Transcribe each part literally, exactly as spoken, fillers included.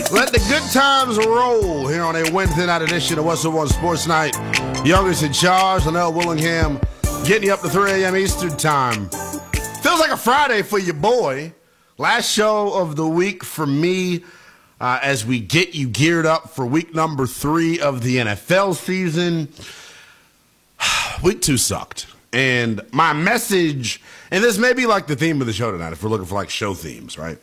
Let the good times roll here on a Wednesday night edition of What's the One Sports Night. Youngest in charge, Linnell Willingham, getting you up to three a.m. Eastern Time. Feels like a Friday for your boy. Last show of the week for me uh, as we get you geared up for week number three of the N F L season. Week two sucked. And my message, and this may be like the theme of the show tonight if we're looking for like show themes, right?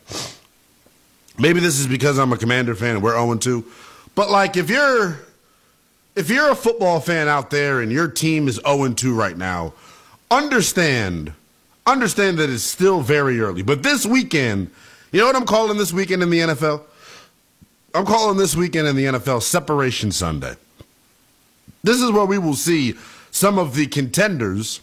Maybe this is because I'm a Commander fan and we're oh and two. But like if you're if you're a football fan out there and your team is oh and two right now, understand understand that it's still very early. But this weekend, you know what I'm calling this weekend in the N F L? I'm calling this weekend in the N F L Separation Sunday. This is where we will see some of the contenders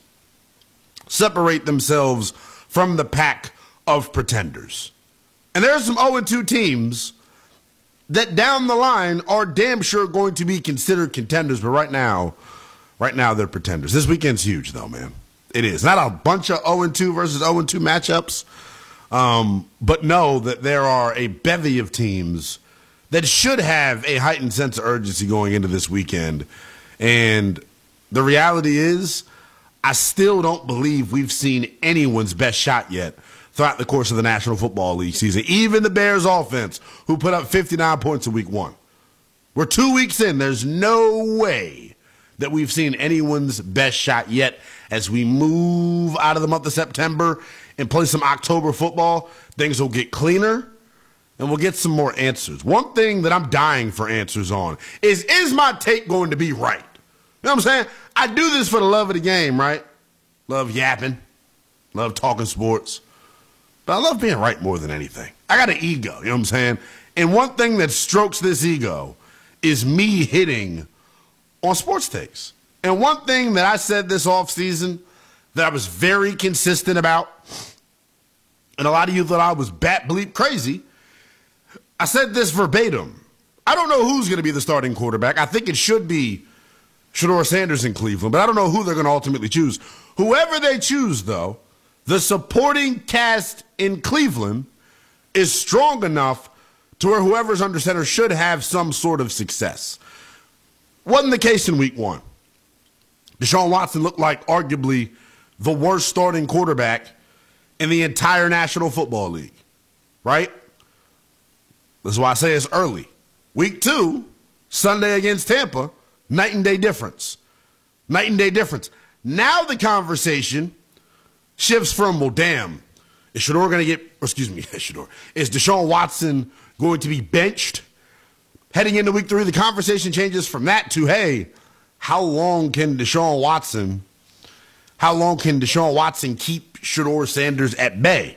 separate themselves from the pack of pretenders. And there are some oh and two teams that down the line are damn sure going to be considered contenders, but right now, right now they're pretenders. This weekend's huge, though, man. It is. Not a bunch of oh and two versus oh and two matchups, um, but know that there are a bevy of teams that should have a heightened sense of urgency going into this weekend. And the reality is, I still don't believe we've seen anyone's best shot yet throughout the course of the National Football League season. Even the Bears offense, who put up fifty-nine points in week one. We're two weeks in. There's no way that we've seen anyone's best shot yet. As we move out of the month of September and play some October football, things will get cleaner and we'll get some more answers. One thing that I'm dying for answers on is, is my take going to be right? You know what I'm saying? I do this for the love of the game, right? Love yapping. Love talking sports. But I love being right more than anything. I got an ego, you know what I'm saying? And one thing that strokes this ego is me hitting on sports takes. And one thing that I said this offseason that I was very consistent about, and a lot of you thought I was bat bleep crazy, I said this verbatim. I don't know who's going to be the starting quarterback. I think it should be Shedeur Sanders in Cleveland, but I don't know who they're going to ultimately choose. Whoever they choose, though, the supporting cast in Cleveland is strong enough to where whoever's under center should have some sort of success. Wasn't the case in week one. Deshaun Watson looked like arguably the worst starting quarterback in the entire National Football League, right? That's why I say it's early. Week two, Sunday against Tampa, night and day difference. Night and day difference. Now the conversation shifts from, well, damn, is Shedeur going to get, or excuse me, Shedeur, is Deshaun Watson going to be benched? Heading into week three, the conversation changes from that to, hey, how long can Deshaun Watson, how long can Deshaun Watson keep Shedeur Sanders at bay?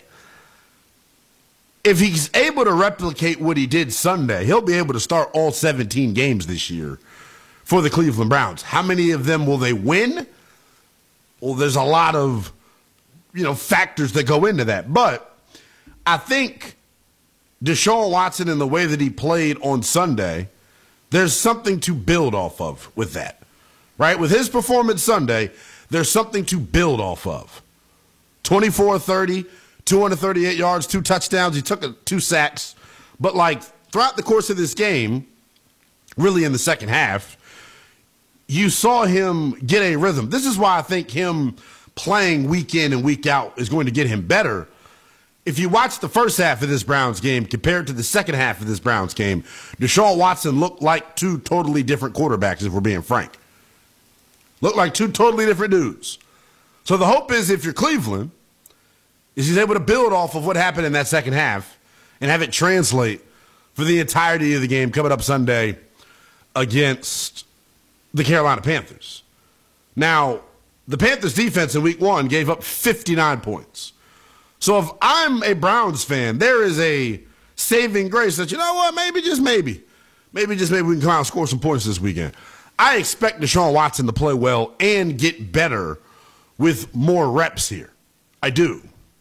If he's able to replicate what he did Sunday, he'll be able to start all seventeen games this year for the Cleveland Browns. How many of them will they win? Well, there's a lot of, you know, factors that go into that. But I think Deshaun Watson and the way that he played on Sunday, there's something to build off of with that, right? With his performance Sunday, there's something to build off of. twenty-four thirty, two hundred thirty-eight yards, two touchdowns. He took a, two sacks. But, like, throughout the course of this game, really in the second half, you saw him get a rhythm. This is why I think him playing week in and week out is going to get him better. If you watch the first half of this Browns game compared to the second half of this Browns game, Deshaun Watson looked like two totally different quarterbacks, if we're being frank. Looked like two totally different dudes. So the hope is, if you're Cleveland, is he's able to build off of what happened in that second half and have it translate for the entirety of the game coming up Sunday against the Carolina Panthers. Now, the Panthers defense in week one gave up fifty-nine points. So if I'm a Browns fan, there is a saving grace that, you know what, maybe just maybe, maybe just maybe we can come out and score some points this weekend. I expect Deshaun Watson to play well and get better with more reps here. I do.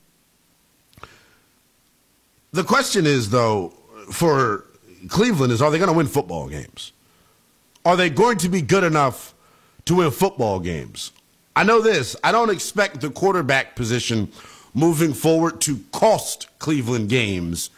The question is, though, for Cleveland is, are they going to win football games? Are they going to be good enough to win football games? I know this. I don't expect the quarterback position moving forward to cost Cleveland games